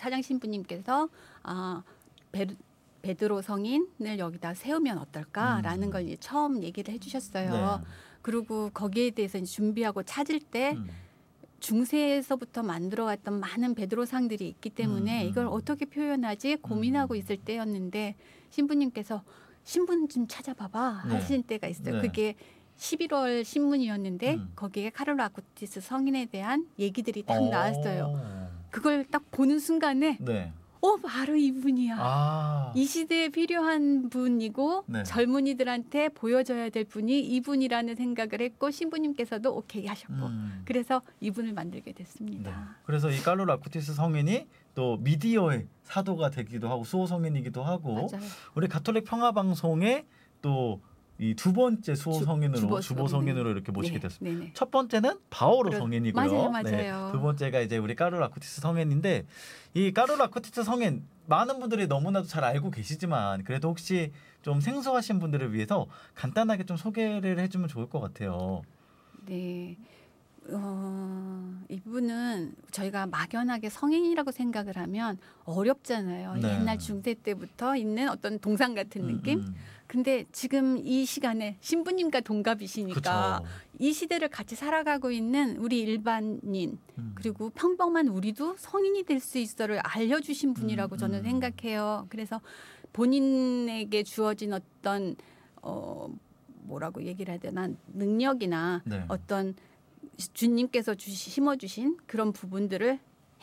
사장 신부님께서 베드로 성인을 여기다 세우면 어떨까라는 걸 이제 처음 얘기를 해주셨어요. 네. 그리고 거기에 대해서 이제 준비하고 찾을 때 중세에서부터 만들어왔던 많은 베드로상들이 있기 때문에 이걸 어떻게 표현하지 고민하고 있을 때였는데 신부님께서 신분 좀 찾아봐봐 네. 하시는 때가 있어요. 네. 그게 11월 신문이었는데 거기에 카를로 아쿠티스 성인에 대한 얘기들이 딱 나왔어요. 그걸 딱 보는 순간에 네. 바로 이분이야. 이 시대에 필요한 분이고 네. 젊은이들한테 보여줘야 될 분이 이분이라는 생각을 했고 신부님께서도 오케이 하셨고 그래서 이분을 만들게 됐습니다. 네. 그래서 이 칼로로 아쿠티스 성인이 또 미디어의 사도가 되기도 하고 수호 성인이기도 하고 맞아요. 우리 가톨릭 평화방송의 또 이 두 번째 수호 성인으로 주보 성인으로 이렇게 모시게 됐습니다. 네네. 첫 번째는 바오로 성인이고요. 맞아요. 네. 두 번째가 이제 우리 카를로 아쿠티스 성인인데 이 카를로 아쿠티스 성인 많은 분들이 너무나도 잘 알고 계시지만 그래도 혹시 좀 생소하신 분들을 위해서 간단하게 좀 소개를 해주면 좋을 것 같아요. 네. 이분은 저희가 막연하게 성인이라고 생각을 하면 어렵잖아요. 네. 옛날 중세 때부터 있는 어떤 동상 같은 느낌. 근데 지금 이 시간에 신부님과 동갑이시니까 그쵸. 이 시대를 같이 살아가고 있는 우리 일반인 그리고 평범한 우리도 성인이 될 수 있어를 알려주신 분이라고 저는 생각해요. 그래서 본인에게 주어진 어떤 뭐라고 얘기를 해야 되나 능력이나 네. 어떤 주님께서 심어주신 그런 부분들을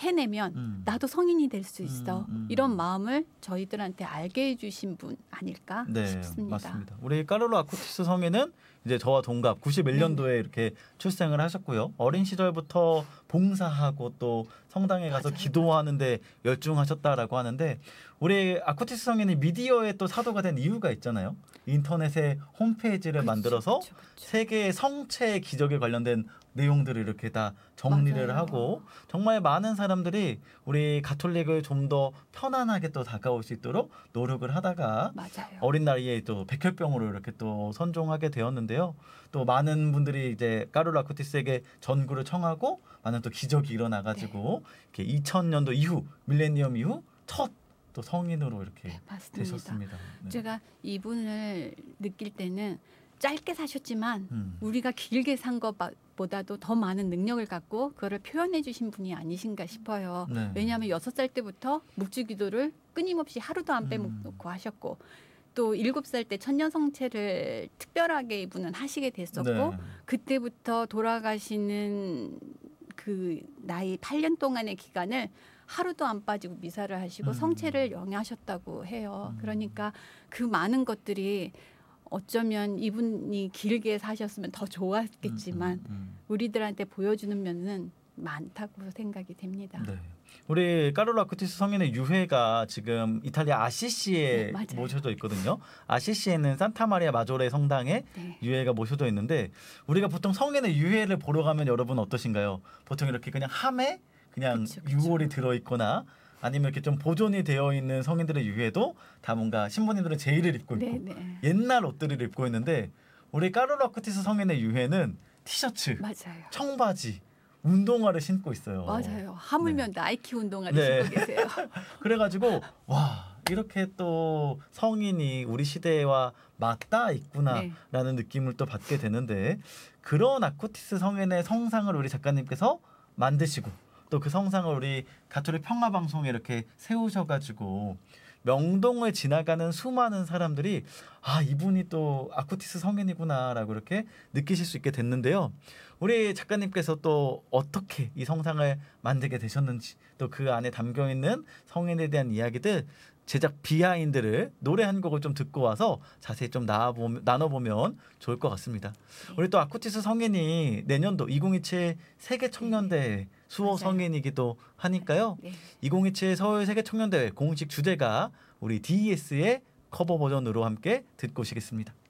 해내면 나도 성인이 될 수 있어. 이런 마음을 저희들한테 알게 해주신 분 아닐까 싶습니다. 맞습니다. 우리 카를로 아쿠티스 성인은 이제 저와 동갑 91년도에 이렇게 출생을 하셨고요. 어린 시절부터 봉사하고 또 성당에 가서 기도하는데 열중하셨다라고 하는데 우리 아쿠티스 성인이 미디어의 또 사도가 된 이유가 있잖아요. 인터넷에 홈페이지를 만들어서 세계의 성체의 기적에 관련된 내용들을 이렇게 다 정리를 하고 정말 많은 사람들이 우리 가톨릭을 좀 더 편안하게 또 다가올 수 있도록 노력을 하다가 어린 나이에 또 백혈병으로 이렇게 또 선종하게 되었는데요. 또 많은 분들이 이제 카를로 아쿠티스에게 전구를 청하고 많은 또 기적이 일어나가지고 이렇게 2000년도 이후 밀레니엄 이후 첫 또 성인으로 이렇게 되셨습니다. 네. 제가 이분을 느낄 때는 짧게 사셨지만 우리가 길게 산 것보다도 더 많은 능력을 갖고 그거를 표현해 주신 분이 아니신가 싶어요. 네. 왜냐하면 6살 때부터 묵주기도를 끊임없이 하루도 안 빼먹고 하셨고 또 7살 때 천년성체를 특별하게 이분은 하시게 됐었고 네. 그때부터 돌아가시는 그 나이 8년 동안의 기간을 하루도 안 빠지고 미사를 하시고 성체를 영위하셨다고 해요. 그러니까 그 많은 것들이 어쩌면 이분이 길게 사셨으면 더 좋았겠지만 우리들한테 보여주는 면은 많다고 생각이 됩니다. 네. 우리 카를로 아쿠티스 성인의 유해가 지금 이탈리아 아시시에 모셔져 있거든요. 아시시에는 산타 마리아 마조레 성당에 유해가 모셔져 있는데 우리가 보통 성인의 유해를 보러 가면 여러분 어떠신가요? 보통 이렇게 그냥 함에 그냥 유골이 들어있거나 아니면 이렇게 좀 보존이 되어 있는 성인들의 유해도 다 뭔가 신부님들은 제의를 입고 있고 옛날 옷들을 입고 있는데 우리 카를로 아쿠티스 성인의 유해는 티셔츠, 청바지, 운동화를 신고 있어요. 맞아요. 하물며 나이키 운동화를 신고 계세요. 그래가지고 와 이렇게 또 성인이 우리 시대와 맞닿아 있구나라는 느낌을 또 받게 되는데 그런 아쿠티스 성인의 성상을 우리 작가님께서 만드시고 또 그 성상을 우리 가톨릭 평화방송에 이렇게 세우셔가지고 명동을 지나가는 수많은 사람들이 아 이분이 또 아쿠티스 성인이구나라고 이렇게 느끼실 수 있게 됐는데요. 우리 작가님께서 또 어떻게 이 성상을 만들게 되셨는지 또 그 안에 담겨있는 성인에 대한 이야기들 제작 비하인드를 노래 한 곡을 좀 듣고 와서 자세히 좀 나눠보면 좋을 것 같습니다. 우리 또 아쿠티스 성인이 내년도 2027 세계 청년대회 수호 성인이기도 하니까요. 2027 서울 세계 청년대회 공식 주제가 우리 DES의 커버 버전으로 함께 듣고 오시겠습니다.